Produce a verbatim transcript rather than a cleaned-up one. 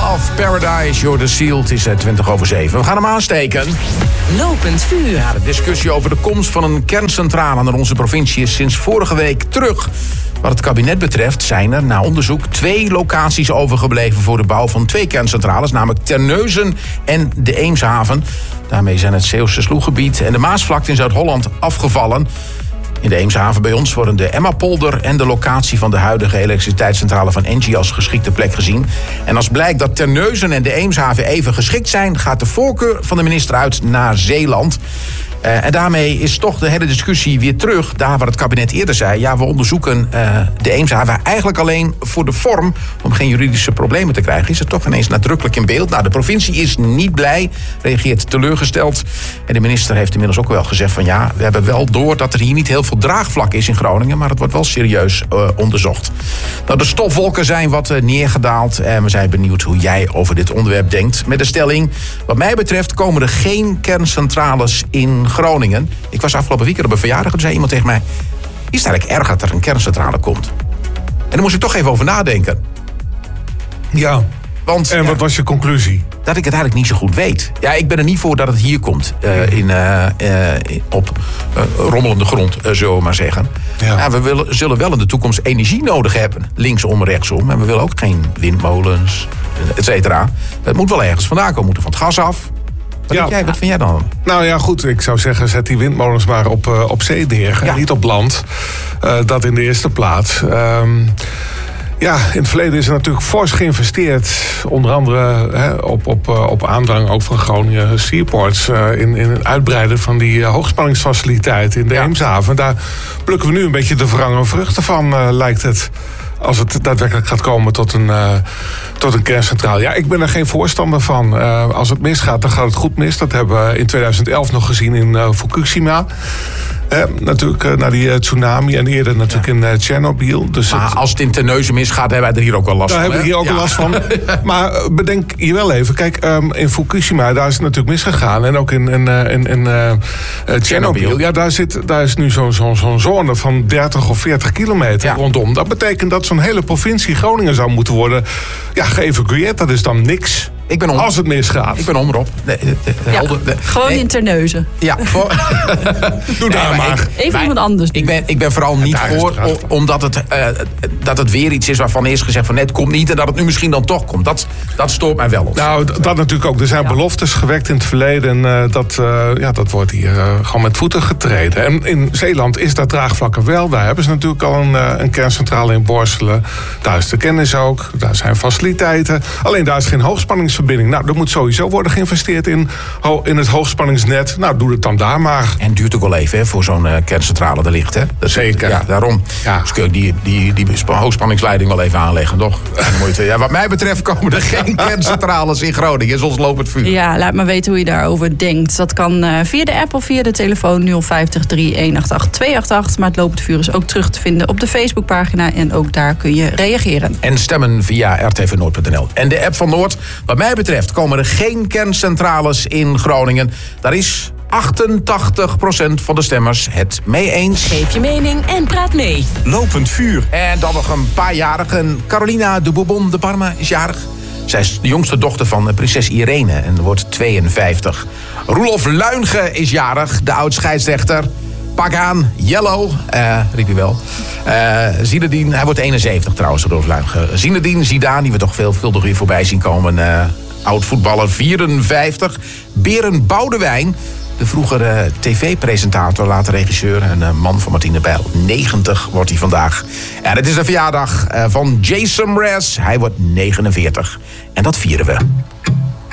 of Paradise, You're the Seal. Het is twintig over zeven. We gaan hem aansteken. Lopend vuur. Ja, de discussie over de komst van een kerncentrale naar onze provincie is sinds vorige week terug. Wat het kabinet betreft zijn er na onderzoek twee locaties overgebleven voor de bouw van twee kerncentrales, namelijk Terneuzen en de Eemshaven. Daarmee zijn het Zeeuwse Sloeggebied en de Maasvlakte in Zuid-Holland afgevallen. In de Eemshaven bij ons worden de Emmapolder en de locatie van de huidige elektriciteitscentrale van Engie als geschikte plek gezien. En als blijkt dat Terneuzen en de Eemshaven even geschikt zijn, gaat de voorkeur van de minister uit naar Zeeland. Uh, en daarmee is toch de hele discussie weer terug. Daar waar het kabinet eerder zei, ja, we onderzoeken uh, de Eemshaven eigenlijk alleen voor de vorm, om geen juridische problemen te krijgen, is het toch ineens nadrukkelijk in beeld. Nou, de provincie is niet blij, reageert teleurgesteld. En de minister heeft inmiddels ook wel gezegd van ja, we hebben wel door dat er hier niet heel veel draagvlak is in Groningen, maar het wordt wel serieus uh, onderzocht. Nou, de stofwolken zijn wat uh, neergedaald en we zijn benieuwd hoe jij over dit onderwerp denkt. Met de stelling, wat mij betreft komen er geen kerncentrales in Groningen. Ik was afgelopen weekend op een verjaardag en toen zei iemand tegen mij, is het eigenlijk erg dat er een kerncentrale komt? En daar moest ik toch even over nadenken. Ja, Want, en ja, wat was je conclusie? dat ik het eigenlijk niet zo goed weet. Ja, ik ben er niet voor dat het hier komt. Uh, in, uh, uh, op uh, rommelende grond, uh, zullen we maar zeggen. Ja. Ja, we willen, zullen wel in de toekomst energie nodig hebben. Linksom, rechtsom. En we willen ook geen windmolens, et cetera. Het moet wel ergens vandaan komen. We moeten van het gas af. Wat, Ja. denk jij, wat vind jij dan? Nou ja, goed, ik zou zeggen, zet die windmolens maar op, uh, op zee neer. Ja. En niet op land. Uh, dat in de eerste plaats. Um, ja, in het verleden is er natuurlijk fors geïnvesteerd. Onder andere hè, op, op, uh, op aandrang ook van Groningen Seaports. Uh, in, in het uitbreiden van die uh, hoogspanningsfaciliteit in de Ja. Eemshaven. Daar plukken we nu een beetje de verrangen vruchten van, uh, lijkt het. Als het daadwerkelijk gaat komen tot een, uh, tot een kerncentrale. Ja, ik ben er geen voorstander van. Uh, als het misgaat, dan gaat het goed mis. Dat hebben we in tweeduizend elf nog gezien in uh, Fukushima. Uh, natuurlijk uh, naar die uh, tsunami en eerder natuurlijk ja. in uh, Tsjernobyl. Dus Maar het, als het in Terneuzen misgaat, hebben wij er hier ook wel last daar van. hebben we hier ook Ja. last van. Maar uh, bedenk je wel even. Kijk, um, in Fukushima, daar is het natuurlijk misgegaan. En ook in, in, uh, in, in uh, uh, Tsjernobyl. Ja, daar, zit, daar is nu zo'n zo, zo'n zone van dertig of veertig kilometer Ja. rondom. Dat betekent dat zo'n hele provincie Groningen zou moeten worden ja, geëvacueerd. Dat is dan niks. Ik ben om. Als het misgaat. Ik ben om, Rob. Nee, nee, nee, Ja, helder. Nee. gewoon Nee. in Terneuzen. Ja, voor... Doe daar Nee, maar. ik- Even wij- iemand anders doen. Ik ben, ik ben vooral niet daar is voor, het prachtig. o- omdat het, uh, dat het weer iets is waarvan eerst gezegd van net komt niet en dat het nu misschien dan toch komt. Dat, dat stoort mij wel op. Nou, d- dat natuurlijk ook. Er zijn Ja. beloftes gewekt in het verleden. En uh, dat, uh, ja, dat wordt hier uh, gewoon met voeten getreden. En in Zeeland is dat draagvlakken wel. Daar hebben ze natuurlijk al een, uh, een kerncentrale in Borselen. Daar is de kennis ook. Daar zijn faciliteiten. Alleen daar is geen hoogspanningsverbinding. Nou, er moet sowieso worden geïnvesteerd in, ho- in het hoogspanningsnet. Nou, doe het dan daar maar. En het duurt ook wel even hè, voor zo'n uh, kerncentrale er ligt. Hè? Dat, Zeker. Ja, daarom. Ja. Dus kun je die, die, die spa- hoogspanningsleiding wel even aanleggen, toch? En dan moet je, ja, wat mij betreft komen er geen kerncentrales in Groningen. Zoals lopend vuur. Ja, laat me weten hoe je daarover denkt. Dat kan uh, via de app of via de telefoon nul vijftig drie een acht acht twee acht acht. Maar het lopend vuur is ook terug te vinden op de Facebookpagina. En ook daar kun je reageren. En stemmen via r t v noord punt n l. En de app van Noord. Wat mij betreft komen er geen kerncentrales in Groningen. Daar is achtentachtig procent van de stemmers het mee eens. Geef je mening en praat mee. Lopend vuur. En dan nog een paar jarigen. Carolina de Bourbon de Parma is jarig. Zij is de jongste dochter van prinses Irene en wordt tweeënvijftig. Roelof Luinge is jarig, de oud-scheidsrechter. Pak aan, yellow, uh, riep hij wel. Uh, Zinedine, hij wordt eenenzeventig trouwens, Roelof Luinge. Zinedine Zidane, die we toch veelvuldig weer voorbij zien komen. Uh, oud-voetballer, vierenvijftig. Berend Boudewijn, de vroegere tv-presentator, later regisseur en uh, man van Martine Bijl. negentig wordt hij vandaag. En het is de verjaardag uh, van Jason Mraz. Hij wordt negenenveertig. En dat vieren we.